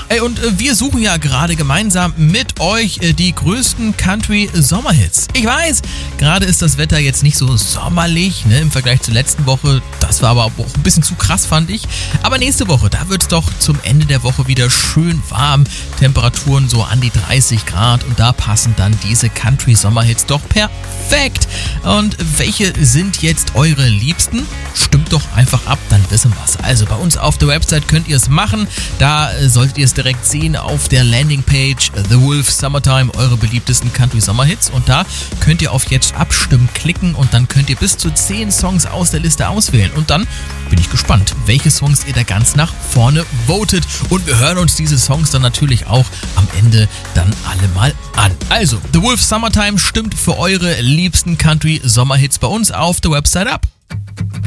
Ey, und wir suchen ja gerade gemeinsam mit euch die größten Country-Sommerhits. Ich weiß, gerade ist das Wetter jetzt nicht so sommerlich, ne, im Vergleich zur letzten Woche. Das war aber auch ein bisschen zu krass, fand ich. Aber nächste Woche, da wird es doch zum Ende der Woche wieder schön warm. Temperaturen so an die 30 Grad und da passen dann diese Country-Sommerhits doch perfekt. Und welche sind jetzt eure Liebsten? Stimmt doch einfach ab, dann wissen wir's. Also bei uns auf der Website könnt ihr es machen. Da solltet ihr es direkt sehen auf der Landingpage The Wolf Summertime, eure beliebtesten Country-Sommerhits. Und da könnt ihr auf Jetzt abstimmen klicken und dann könnt ihr bis zu 10 Songs aus der Liste auswählen. Und dann bin ich gespannt, welche Songs ihr da ganz nach vorne votet. Und wir hören uns diese Songs dann natürlich auch am Ende dann alle mal an. Also, The Wolf Summertime stimmt für eure liebsten Country-Sommerhits bei uns auf der Website ab.